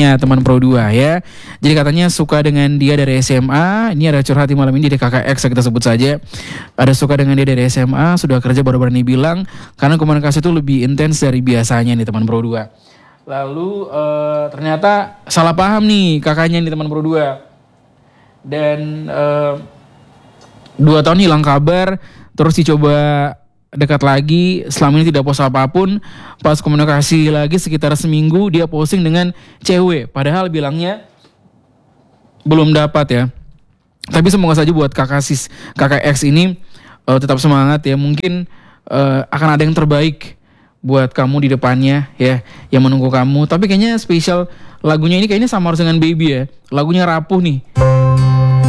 katanya teman Pro 2 ya. Jadi katanya suka dengan dia dari SMA. Ini ada curhat di malam ini dari kakak X kita sebut saja. Ada suka dengan dia dari SMA, sudah kerja baru berani bilang karena komunikasi itu lebih intens dari biasanya nih teman Pro 2. Lalu ternyata salah paham nih kakaknya nih teman Pro 2. Dan 2 tahun hilang kabar, terus dicoba dekat lagi, selama ini tidak post apapun. Pas komunikasi lagi sekitar seminggu dia posting dengan cewek, padahal bilangnya belum dapat ya. Tapi semoga saja buat kakak X ini tetap semangat ya. Mungkin akan ada yang terbaik buat kamu di depannya ya, yang menunggu kamu. Tapi kayaknya spesial lagunya ini kayaknya sama harus dengan Baby ya. Lagunya rapuh nih.